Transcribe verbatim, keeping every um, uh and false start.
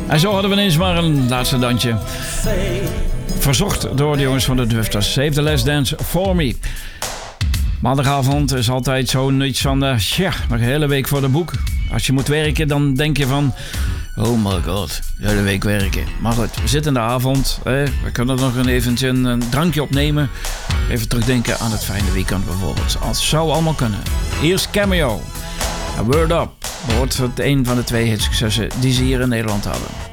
En zo hadden we ineens maar een laatste dansje. Verzocht door de jongens van de Drifters. Save the Last Dance for Me. Maandagavond is altijd zo'n iets van... Uh, tja, nog een hele week voor de boek. Als je moet werken, dan denk je van... Oh my god, de hele week werken. Maar goed, we zitten in de avond. Eh, we kunnen nog een eventje een, een drankje opnemen. Even terugdenken aan het fijne weekend bijvoorbeeld. Als zou allemaal kunnen. Eerst Cameo. A Word Up. Wordt het een van de twee hitsuccessen die ze hier in Nederland hadden.